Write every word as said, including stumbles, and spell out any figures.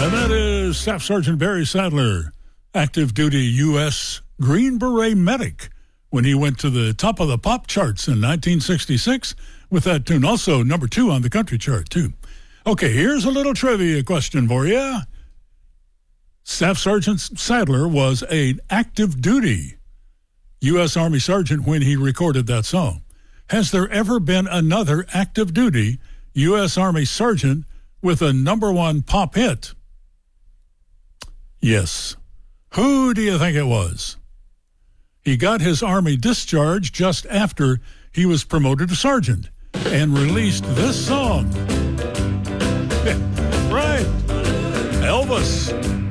And that is Staff Sergeant Barry Sadler, active duty U S Green Beret medic, when he went to the top of the pop charts in nineteen sixty-six with that tune. Also number two on the country chart, too. Okay, here's a little trivia question for you. Staff Sergeant Sadler was an active duty U S Army Sergeant when he recorded that song. Has there ever been another active duty U S Army Sergeant with a number one pop hit? Yes. Who do you think it was? He got his Army discharge just after he was promoted to sergeant and released this song. Right. Elvis.